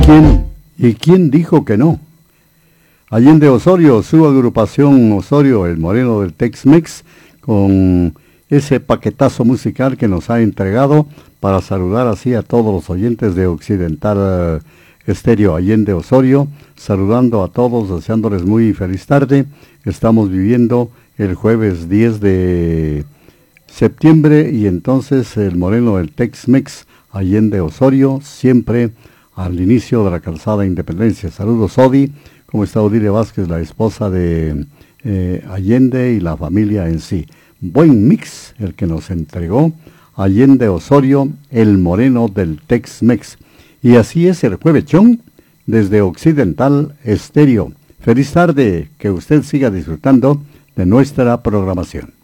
quién dijo que no? Allende Osorio, su agrupación Osorio, el Moreno del Tex-Mex, con ese paquetazo musical que nos ha entregado para saludar así a todos los oyentes de Occidental Estéreo. Allende Osorio, saludando a todos, deseándoles muy feliz tarde. Estamos viviendo el jueves 10 de septiembre y entonces el Moreno del Tex-Mex, Allende Osorio, siempre al inicio de la calzada Independencia. Saludos, Odi. ¿Cómo está Odile Vázquez, la esposa de Allende y la familia en sí? Buen mix el que nos entregó Allende Osorio, el Moreno del Tex-Mex. Y así es el juevechón desde Occidental Estéreo. Feliz tarde, que usted siga disfrutando de nuestra programación.